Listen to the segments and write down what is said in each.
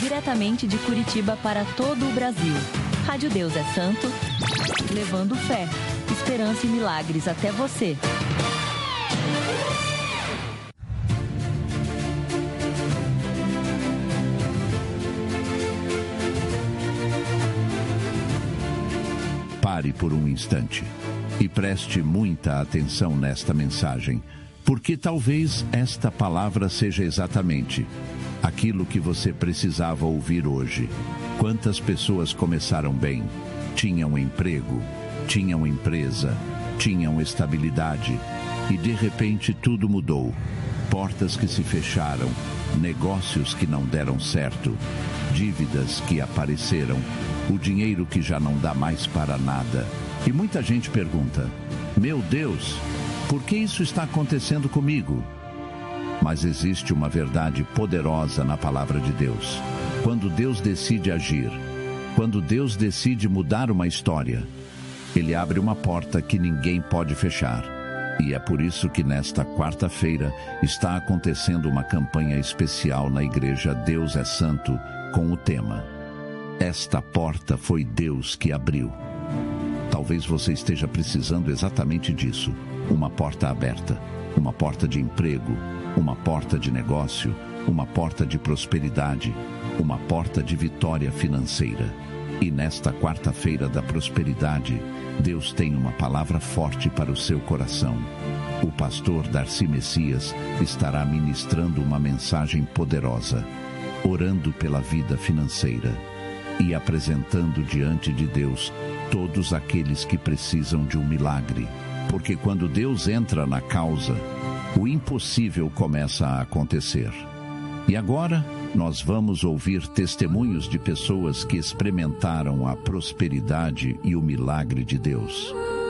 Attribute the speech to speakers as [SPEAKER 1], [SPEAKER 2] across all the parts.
[SPEAKER 1] diretamente de Curitiba para todo o Brasil. Rádio Deus é Santo, levando fé, esperança e milagres até você.
[SPEAKER 2] Pare por um instante e preste muita atenção nesta mensagem, porque talvez esta palavra seja exatamente aquilo que você precisava ouvir hoje. Quantas pessoas começaram bem, tinham emprego, tinham empresa, tinham estabilidade e de repente tudo mudou. Portas que se fecharam, negócios que não deram certo, dívidas que apareceram, o dinheiro que já não dá mais para nada. E muita gente pergunta: meu Deus, por que isso está acontecendo comigo? Mas existe uma verdade poderosa na palavra de Deus. Quando Deus decide agir, quando Deus decide mudar uma história, Ele abre uma porta que ninguém pode fechar. E é por isso que nesta quarta-feira está acontecendo uma campanha especial na igreja Deus é Santo com o tema: esta porta foi Deus que abriu. Talvez você esteja precisando exatamente disso. Uma porta aberta, uma porta de emprego, uma porta de negócio, uma porta de prosperidade, uma porta de vitória financeira. E nesta quarta-feira da prosperidade, Deus tem uma palavra forte para o seu coração. O pastor Darcy Messias estará ministrando uma mensagem poderosa, orando pela vida financeira e apresentando diante de Deus todos aqueles que precisam de um milagre. Porque quando Deus entra na causa, o impossível começa a acontecer. E agora nós vamos ouvir testemunhos de pessoas que experimentaram a prosperidade e o milagre de Deus.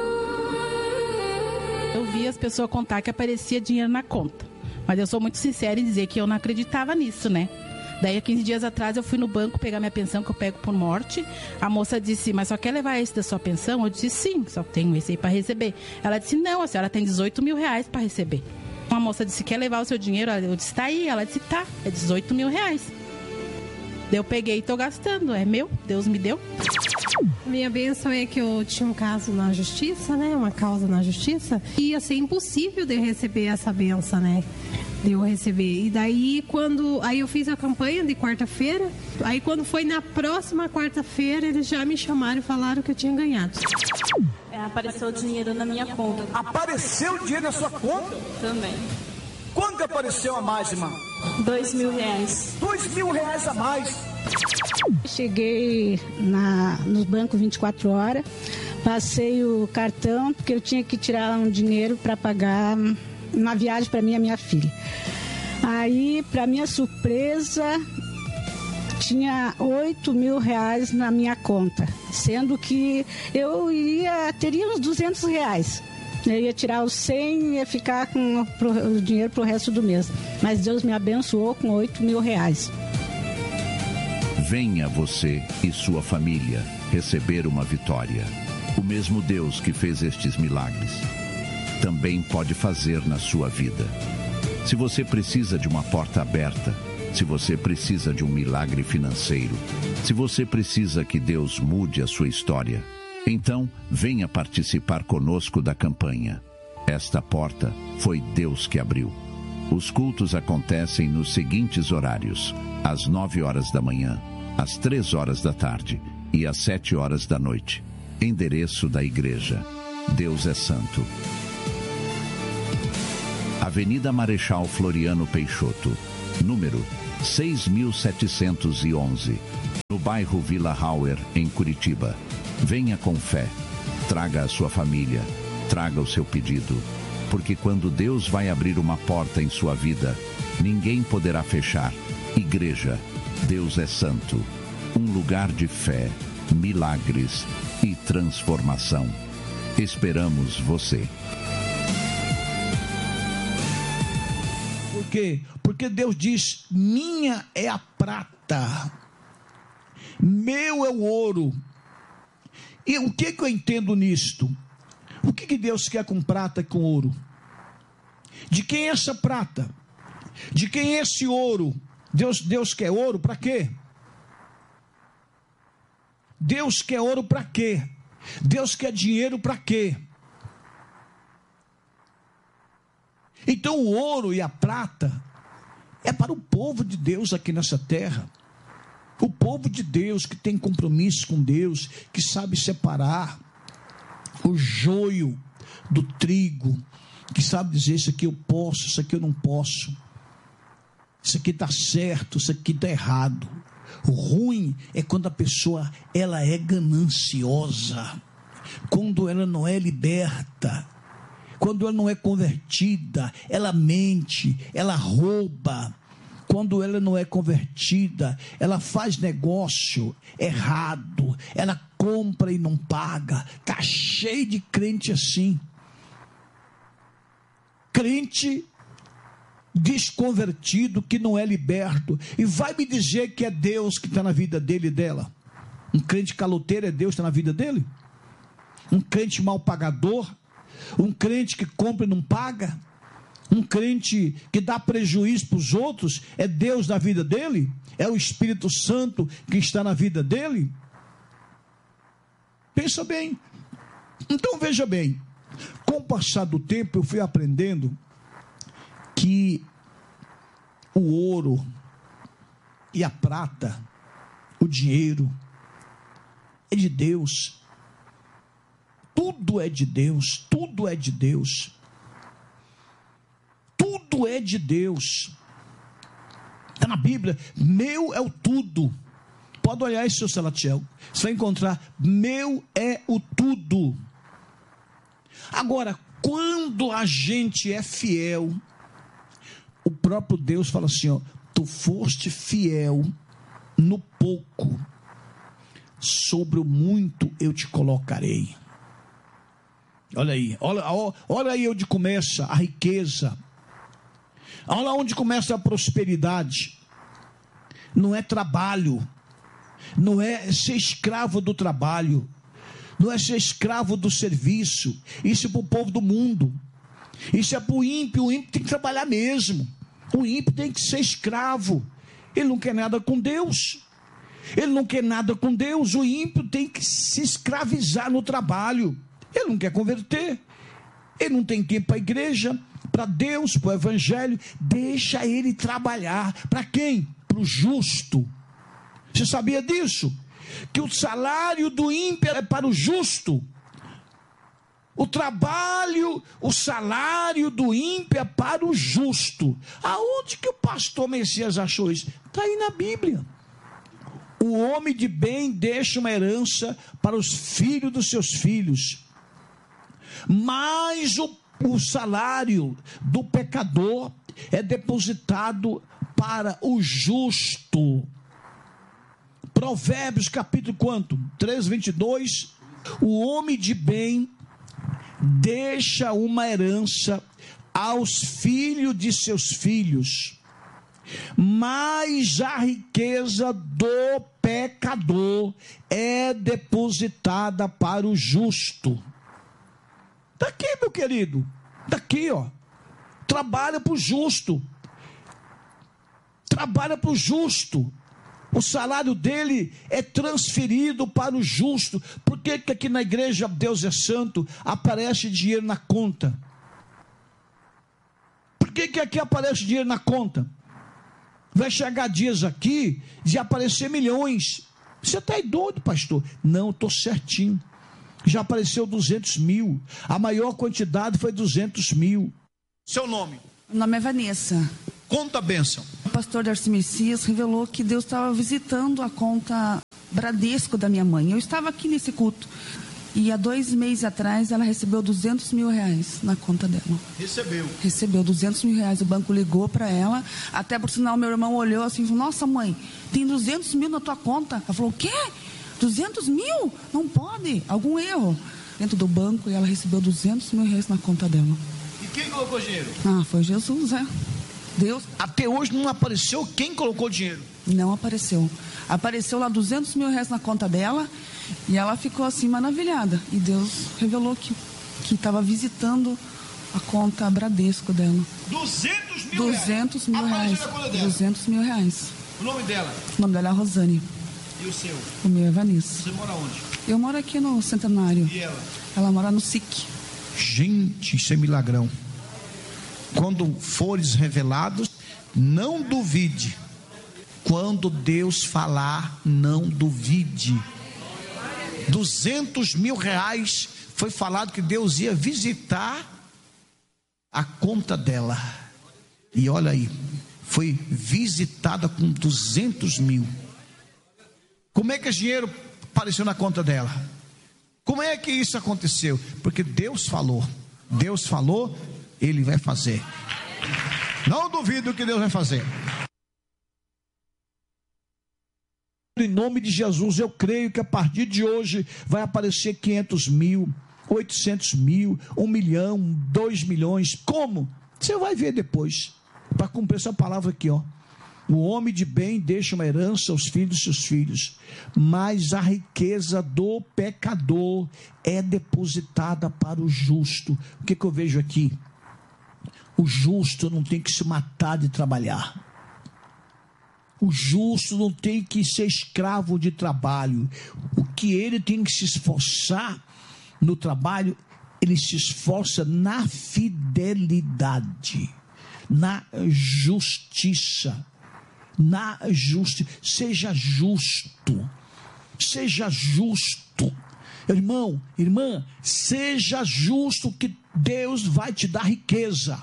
[SPEAKER 3] Eu vi as pessoas contar que aparecia dinheiro na conta, mas eu sou muito sincera em dizer que eu não acreditava nisso, né? Daí, há 15 dias atrás, eu fui no banco pegar minha pensão, que eu pego por morte. A moça disse: mas só quer levar esse da sua pensão? Eu disse: sim, só tenho esse aí para receber. Ela disse: não, a senhora tem 18 mil reais para receber. Uma moça disse: quer levar o seu dinheiro? Eu disse: tá aí. Ela disse: tá, é 18 mil reais. Daí eu peguei e tô gastando, é meu, Deus me deu.
[SPEAKER 4] Minha bênção é que eu tinha um caso na justiça, né? Uma causa na justiça. E ia ser impossível de receber essa bênção, né? De eu receber. E daí, aí eu fiz a campanha de quarta-feira. Aí, quando foi na próxima quarta-feira, eles já me chamaram e falaram que eu tinha ganhado.
[SPEAKER 5] Apareceu dinheiro na minha conta.
[SPEAKER 6] Apareceu dinheiro na sua conta?
[SPEAKER 5] Também.
[SPEAKER 6] Quanto apareceu a mais, irmã?
[SPEAKER 5] 2 mil reais.
[SPEAKER 6] 2 mil reais a mais.
[SPEAKER 7] Cheguei no banco 24 horas, passei o cartão, porque eu tinha que tirar um dinheiro para pagar uma viagem para mim e a minha filha. Aí, para minha surpresa, tinha 8 mil reais na minha conta, sendo que eu teria uns 200 reais. Eu ia tirar os 100 e ia ficar com o dinheiro para o resto do mês. Mas Deus me abençoou com 8 mil reais.
[SPEAKER 2] Venha você e sua família receber uma vitória. O mesmo Deus que fez estes milagres também pode fazer na sua vida. Se você precisa de uma porta aberta, se você precisa de um milagre financeiro, se você precisa que Deus mude a sua história, então venha participar conosco da campanha. Esta porta foi Deus que abriu. Os cultos acontecem nos seguintes horários: às 9 horas da manhã, às 3 horas da tarde e às 7 horas da noite. Endereço da igreja: Deus é Santo, Avenida Marechal Floriano Peixoto, número 6.711, no bairro Vila Hauer, em Curitiba. Venha com fé, traga a sua família, traga o seu pedido, porque quando Deus vai abrir uma porta em sua vida, ninguém poderá fechar. Igreja, Deus é Santo, um lugar de fé, milagres e transformação. Esperamos você.
[SPEAKER 8] Por quê? Porque Deus diz: minha é a prata, meu é o ouro. E o que eu entendo nisto? O que Deus quer com prata e com ouro? De quem é essa prata? De quem é esse ouro? Deus quer ouro para quê? Deus quer ouro para quê? Deus quer dinheiro para quê? Então o ouro e a prata é para o povo de Deus aqui nessa terra. O povo de Deus que tem compromisso com Deus, que sabe separar o joio do trigo, que sabe dizer: isso aqui eu posso, isso aqui eu não posso, isso aqui está certo, isso aqui está errado. O ruim é quando a pessoa ela é gananciosa, quando ela não é liberta, quando ela não é convertida, ela mente, ela rouba. Quando ela não é convertida, ela faz negócio errado, ela compra e não paga. Está cheio de crente assim. Crente desconvertido que não é liberto. E vai me dizer que é Deus que está na vida dele e dela? Um crente caloteiro é Deus que está na vida dele? Um crente mal pagador? Um crente que compra e não paga? Um crente que dá prejuízo para os outros é Deus na vida dele? É o Espírito Santo que está na vida dele? Pensa bem. Então veja bem, com o passar do tempo eu fui aprendendo que o ouro e a prata, o dinheiro, é de Deus. Tudo é de Deus, tudo é de Deus. Tudo é de Deus. Está na Bíblia, meu é o tudo. Pode olhar aí, seu Salatiel, você vai encontrar, meu é o tudo. Agora, quando a gente é fiel, o próprio Deus fala assim, ó: tu foste fiel no pouco, sobre o muito eu te colocarei. Olha aí, olha aí onde começa a riqueza. Olha onde começa a prosperidade. Não é trabalho, não é ser escravo do trabalho, não é ser escravo do serviço. Isso é para o povo do mundo, isso é para o ímpio. O ímpio tem que trabalhar mesmo, o ímpio tem que ser escravo. Ele não quer nada com Deus, ele não quer nada com Deus. O ímpio tem que se escravizar no trabalho, ele não quer converter, ele não tem que ir para a igreja, para Deus, para o evangelho. Deixa ele trabalhar. Para quem? Para o justo. Você sabia disso? Que o salário do ímpio é para o justo. O trabalho, o salário do ímpio é para o justo. Aonde que o pastor Messias achou isso? Está aí na Bíblia. O homem de bem deixa uma herança para os filhos dos seus filhos, mas o salário do pecador é depositado para o justo. Provérbios capítulo quanto? 3, 22. O homem de bem deixa uma herança aos filhos de seus filhos, mas a riqueza do pecador é depositada para o justo. Está aqui, meu querido, está aqui, ó. Trabalha para o justo, trabalha para o justo. O salário dele é transferido para o justo. Por que aqui na igreja Deus é Santo aparece dinheiro na conta? Por que aqui aparece dinheiro na conta? Vai chegar dias aqui de aparecer milhões. Você está aí doido, pastor? Não, estou certinho. Já apareceu 200 mil. A maior quantidade foi 200 mil. Seu nome?
[SPEAKER 9] Meu nome é Vanessa.
[SPEAKER 8] Conta a bênção.
[SPEAKER 9] O pastor Darcy Messias revelou que Deus estava visitando a conta Bradesco da minha mãe. Eu estava aqui nesse culto. E há 2 meses atrás ela recebeu 200 mil reais na conta dela. Recebeu 200 mil reais. O banco ligou para ela. Até por sinal, meu irmão olhou assim e falou: nossa mãe, tem 200 mil na tua conta. Ela falou: o quê? 200 mil? Não pode. Algum erro dentro do banco. E ela recebeu 200 mil reais na conta dela.
[SPEAKER 8] E quem colocou dinheiro?
[SPEAKER 9] Foi Jesus, Deus.
[SPEAKER 8] Até hoje não apareceu quem colocou dinheiro?
[SPEAKER 9] Não apareceu. Apareceu lá 200 mil reais na conta dela. E ela ficou assim maravilhada. E Deus revelou que estava visitando a conta Bradesco dela.
[SPEAKER 8] 200 mil
[SPEAKER 9] 200 mil reais. 200 mil reais.
[SPEAKER 8] O nome dela?
[SPEAKER 9] O nome dela é Rosane.
[SPEAKER 8] E o seu?
[SPEAKER 9] O meu é Vanessa.
[SPEAKER 8] Você mora onde?
[SPEAKER 9] Eu moro aqui no Centenário.
[SPEAKER 8] E ela?
[SPEAKER 9] Ela mora no SIC.
[SPEAKER 8] Gente, isso é milagrão. Quando fores revelados, não duvide. Quando Deus falar, não duvide. 200 mil reais foi falado que Deus ia visitar a conta dela. E olha aí, foi visitada com 200 mil. Como é que esse dinheiro apareceu na conta dela? Como é que isso aconteceu? Porque Deus falou. Deus falou, Ele vai fazer. Não duvido que Deus vai fazer. Em nome de Jesus, eu creio que a partir de hoje vai aparecer 500 mil, 800 mil, 1 milhão, 2 milhões. Como? Você vai ver depois. Para cumprir essa palavra aqui, ó. O homem de bem deixa uma herança aos filhos dos seus filhos, mas a riqueza do pecador é depositada para o justo. O que eu vejo aqui? O justo não tem que se matar de trabalhar. O justo não tem que ser escravo de trabalho. O que ele tem que se esforçar no trabalho, ele se esforça na fidelidade, na justiça. Na justiça. Seja justo. Seja justo. Irmão, irmã, seja justo que Deus vai te dar riqueza.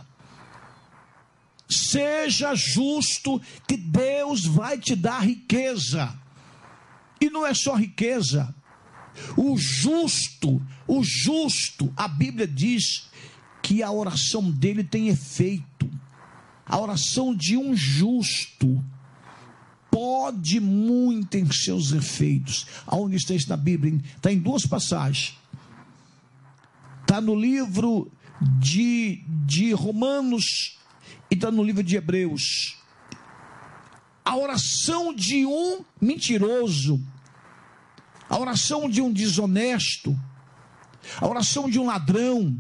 [SPEAKER 8] Seja justo que Deus vai te dar riqueza. E não é só riqueza. O justo, a Bíblia diz que a oração dele tem efeito. A oração de um justo pode muito em seus efeitos. Aonde está isso na Bíblia? Está em duas passagens. Está no livro de Romanos e está no livro de Hebreus. A oração de um mentiroso, a oração de um desonesto, a oração de um ladrão,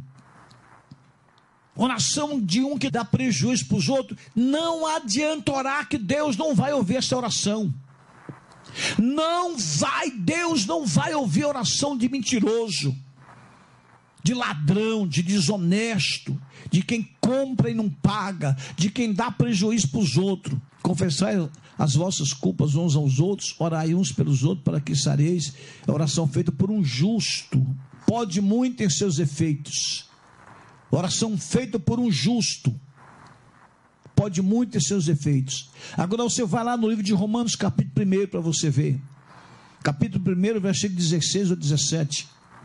[SPEAKER 8] a oração de um que dá prejuízo para os outros, não adianta orar que Deus não vai ouvir essa oração. Deus não vai ouvir a oração de mentiroso, de ladrão, de desonesto, de quem compra e não paga, de quem dá prejuízo para os outros. Confessai as vossas culpas uns aos outros, orai uns pelos outros para que sareis. A oração feita por um justo pode muito em seus efeitos. Oração feita por um justo pode muito em seus efeitos. Agora você vai lá no livro de Romanos, capítulo 1, para você ver. Capítulo 1, versículo 16 ou 17.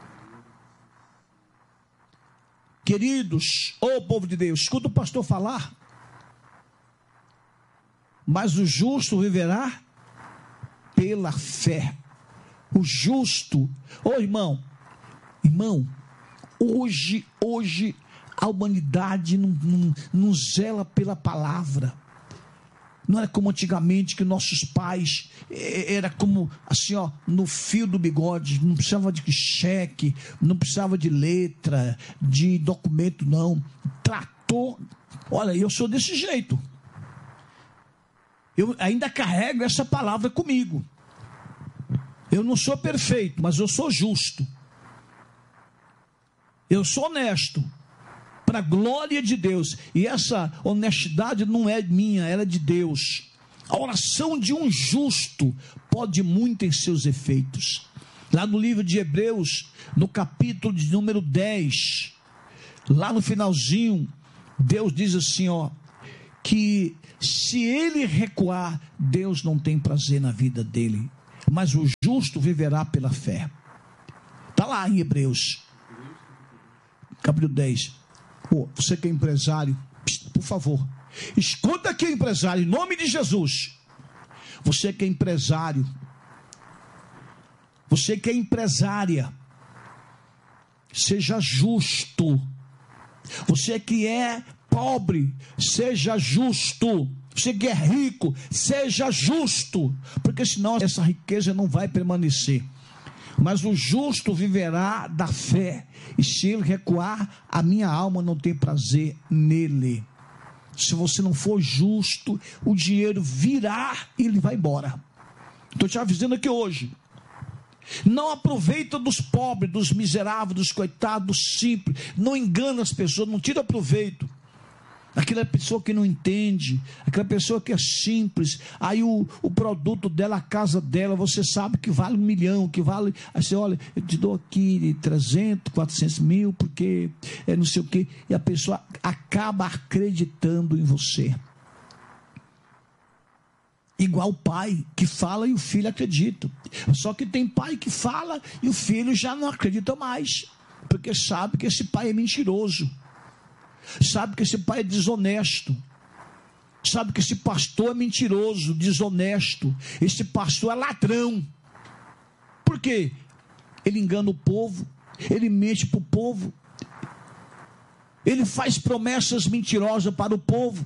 [SPEAKER 8] Queridos, ô povo de Deus, escuta o pastor falar. Mas o justo viverá pela fé. O justo, ô irmão, hoje a humanidade não zela pela palavra. Não era como antigamente, que nossos pais era como assim, ó, no fio do bigode. Não precisava de cheque, não precisava de letra, de documento, não. Tratou. Olha, eu sou desse jeito. Eu ainda carrego essa palavra comigo. Eu não sou perfeito, mas eu sou justo. Eu sou honesto, para a glória de Deus. E essa honestidade não é minha, ela é de Deus. A oração de um justo pode muito em seus efeitos. Lá no livro de Hebreus, no capítulo de número 10, lá no finalzinho, Deus diz assim, ó, que se ele recuar, Deus não tem prazer na vida dele, mas o justo viverá pela fé. Está lá em Hebreus, capítulo 10. Você que é empresário, por favor, escuta aqui, empresário, em nome de Jesus. Você que é empresário, você que é empresária, seja justo. Você que é pobre, seja justo. Você que é rico, seja justo, porque senão essa riqueza não vai permanecer. Mas o justo viverá da fé, e se ele recuar, a minha alma não tem prazer nele. Se você não for justo, o dinheiro virá e ele vai embora. Estou te avisando aqui hoje. Não aproveita dos pobres, dos miseráveis, dos coitados, dos simples. Não engana as pessoas, não tira proveito. Aquela pessoa que não entende, aquela pessoa que é simples, aí o produto dela, a casa dela, você sabe que vale 1 milhão, que vale, aí você olha, eu te dou aqui 300, 400 mil, porque é não sei o quê, e a pessoa acaba acreditando em você. Igual o pai que fala e o filho acredita. Só que tem pai que fala e o filho já não acredita mais, porque sabe que esse pai é mentiroso. Sabe que esse pai é desonesto. Sabe que esse pastor é mentiroso, desonesto. Esse pastor é ladrão. Por quê? Ele engana o povo. Ele mente para o povo. Ele faz promessas mentirosas para o povo.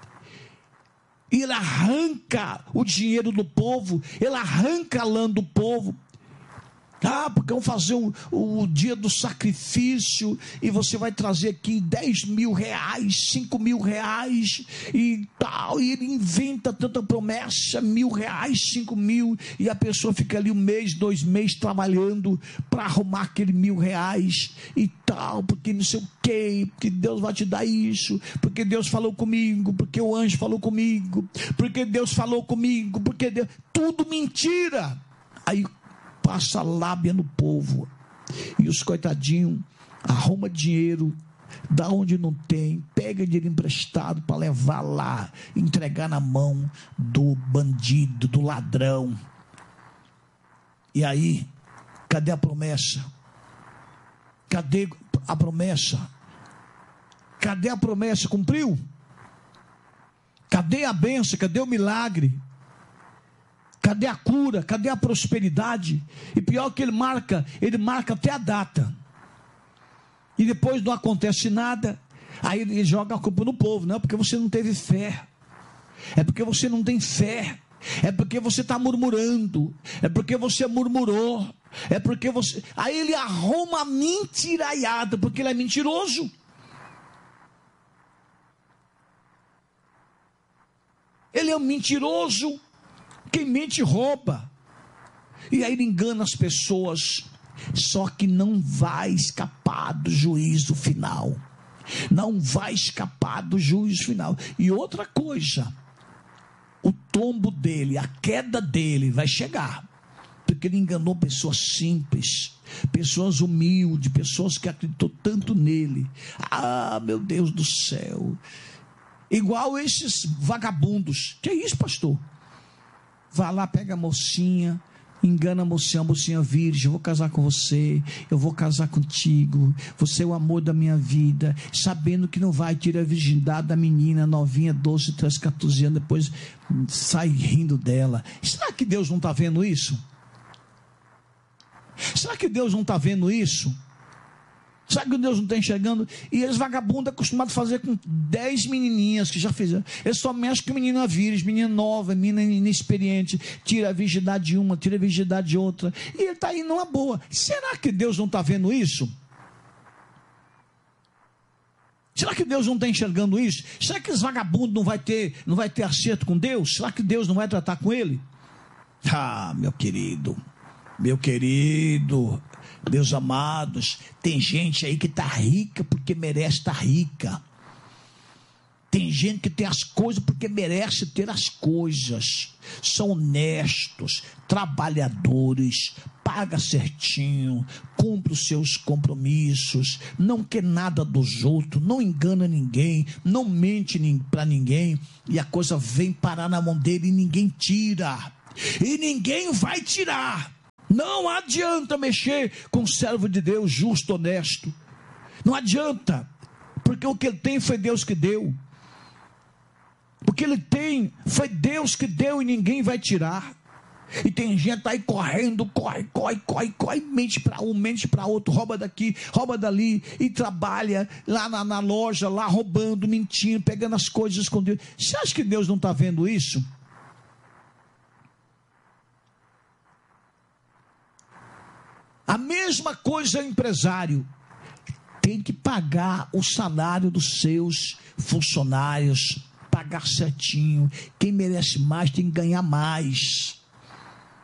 [SPEAKER 8] E ele arranca o dinheiro do povo. Ele arranca a lã do povo. Porque vamos fazer o dia do sacrifício e você vai trazer aqui 10 mil reais, 5 mil reais e tal, e ele inventa tanta promessa, 1.000 reais, 5 mil, e a pessoa fica ali 1 mês, 2 meses trabalhando para arrumar aquele 1.000 reais e tal, porque não sei o que, porque Deus vai te dar isso, porque Deus falou comigo, porque o anjo falou comigo, porque Deus falou comigo, porque Deus... tudo mentira. Aí passa lábia no povo, e os coitadinhos arruma dinheiro da onde não tem, pega dinheiro emprestado para levar lá, entregar na mão do bandido, do ladrão. E aí, cadê a promessa? Cadê a promessa? Cadê a promessa? Cumpriu? Cadê a bênção? Cadê o milagre? Cadê a cura? Cadê a prosperidade? E pior que ele marca até a data. E depois não acontece nada. Aí ele joga a culpa no povo. Não, porque você não teve fé. É porque você não tem fé. É porque você está murmurando. É porque você murmurou. É porque você... Aí ele arruma a mentiraiada, porque ele é mentiroso. Ele é um mentiroso. Quem mente rouba. E aí ele engana as pessoas. Só que não vai escapar do juízo final. Não vai escapar do juízo final. E outra coisa, o tombo dele, a queda dele vai chegar. Porque ele enganou pessoas simples, pessoas humildes, pessoas que acreditou tanto nele. Meu Deus do céu. Igual esses vagabundos. Que é isso, pastor? Vai lá, pega a mocinha, engana a mocinha virgem, eu vou casar com você, eu vou casar contigo, você é o amor da minha vida, sabendo que não vai tirar a virgindade da menina novinha, 12, 13, 14 anos, depois sai rindo dela. Será que Deus não está vendo isso? Será que Deus não está vendo isso? Será que Deus não está enxergando? E eles vagabundos acostumados a fazer com 10 menininhas que já fizeram. Eles só mexem com menina virgem, menina nova, menina inexperiente. Tira a virgindade de uma, tira a virgindade de outra. E ele está indo numa boa. Será que Deus não está vendo isso? Será que Deus não está enxergando isso? Será que esse vagabundo não vai ter acerto com Deus? Será que Deus não vai tratar com ele? Meu querido, meus amados, tem gente aí que está rica porque merece estar rica. Tem gente que tem as coisas porque merece ter as coisas. São honestos, trabalhadores, paga certinho, cumpre os seus compromissos, não quer nada dos outros, não engana ninguém, não mente para ninguém, e a coisa vem parar na mão dele e ninguém tira. E ninguém vai tirar. Não adianta mexer com o servo de Deus justo, honesto. Não adianta. Porque o que ele tem foi Deus que deu. O que ele tem foi Deus que deu e ninguém vai tirar. E tem gente aí correndo, corre, mente para um, mente para outro, rouba daqui, rouba dali, e trabalha lá na loja, lá roubando, mentindo, pegando as coisas escondidas. Você acha que Deus não está vendo isso? A mesma coisa é o empresário. Tem que pagar o salário dos seus funcionários, pagar certinho. Quem merece mais tem que ganhar mais.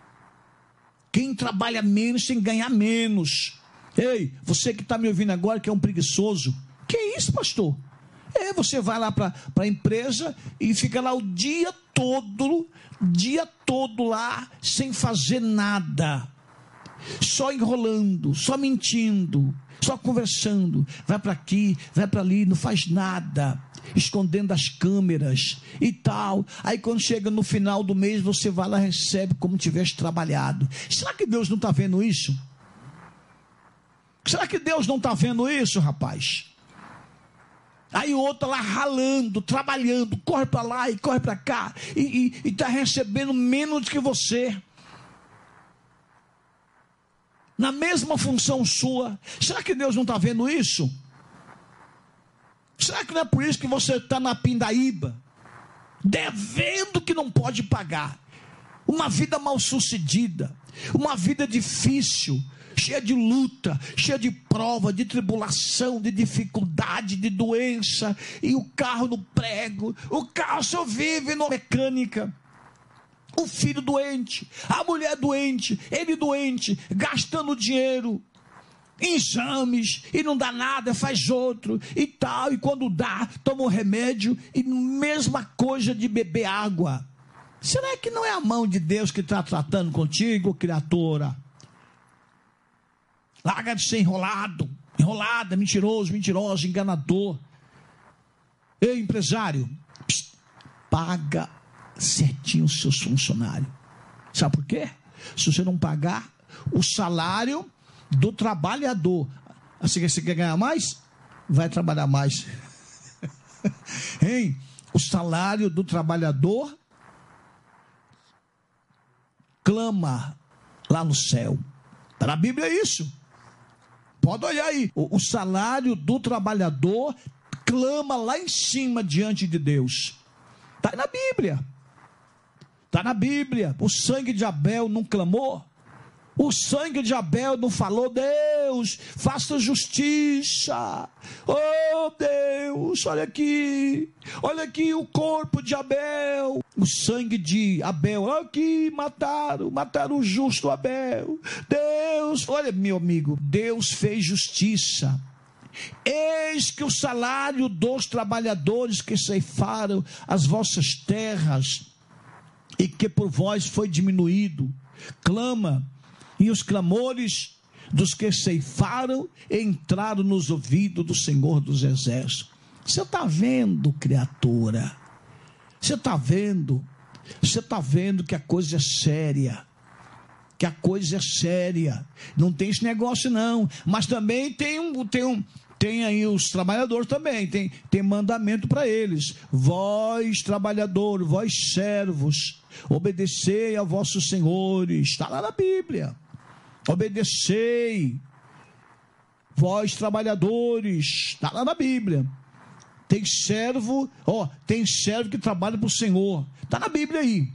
[SPEAKER 8] Quem trabalha menos tem que ganhar menos. Ei, você que está me ouvindo agora, que é um preguiçoso. Que isso, pastor? Você vai lá para a empresa e fica lá o dia todo lá, sem fazer nada. Só enrolando, só mentindo, só conversando. Vai para aqui, vai para ali, não faz nada. Escondendo as câmeras e tal. Aí quando chega no final do mês, você vai lá e recebe como tivesse trabalhado. Será que Deus não está vendo isso? Será que Deus não está vendo isso, rapaz? Aí o outro lá ralando, trabalhando, corre para lá e corre para cá, e está recebendo menos do que você, na mesma função sua. Será que Deus não está vendo isso? Será que não é por isso que você está na pindaíba, devendo que não pode pagar? Uma vida mal sucedida, uma vida difícil, cheia de luta, cheia de prova, de tribulação, de dificuldade, de doença, e o carro no prego, o carro só vive na mecânica, o filho doente, a mulher doente, ele doente, gastando dinheiro em exames, e não dá nada, faz outro, e tal, e quando dá, toma um remédio, e mesma coisa de beber água. Será que não é a mão de Deus que está tratando contigo, criatura? Larga de ser enrolada, mentiroso, mentirosa, enganador. Ei, empresário, paga certinho os seus funcionários. Sabe por quê? Se você não pagar o salário do trabalhador, assim que você quer ganhar mais, vai trabalhar mais. Hein? O salário do trabalhador clama lá no céu. Está na Bíblia isso. Pode olhar aí. O salário do trabalhador clama lá em cima diante de Deus. Está na Bíblia. Está na Bíblia. O sangue de Abel não clamou? O sangue de Abel não falou: Deus, faça justiça. Oh Deus, olha aqui o corpo de Abel. O sangue de Abel, olha aqui, mataram o justo Abel. Deus, olha meu amigo, Deus fez justiça. Eis que o salário dos trabalhadores que ceifaram as vossas terras e que por vós foi diminuído, clama. E os clamores dos que ceifaram entraram nos ouvidos do Senhor dos Exércitos. Você está vendo, criatura? Você está vendo que a coisa é séria. Que a coisa é séria. Não tem esse negócio não. Mas também tem aí os trabalhadores também. Tem mandamento para eles. Vós, trabalhadores, vós, servos, obedecei a vossos senhores. Está lá na Bíblia. Obedecei, vós trabalhadores, está lá na Bíblia. Tem servo que trabalha para o Senhor, está na Bíblia aí.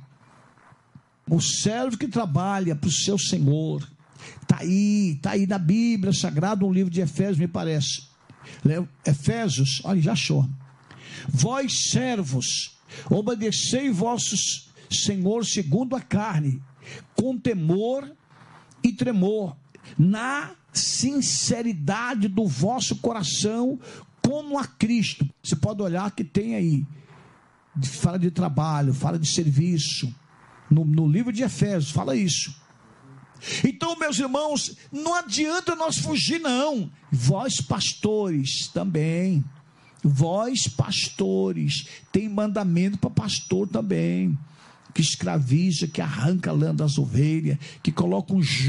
[SPEAKER 8] O servo que trabalha para o seu Senhor, está aí na Bíblia Sagrada, um livro de Efésios, me parece. Efésios, olha, já achou. Vós servos, obedecei vossos Senhor segundo a carne, com temor e tremor, na sinceridade do vosso coração, como a Cristo. Você pode olhar que tem aí, fala de trabalho, fala de serviço, no livro de Efésios, fala isso. Então, meus irmãos, não adianta nós fugir não. Vós pastores também, vós pastores, tem mandamento para pastor também, que escraviza, que arranca a lã das ovelhas, que coloca um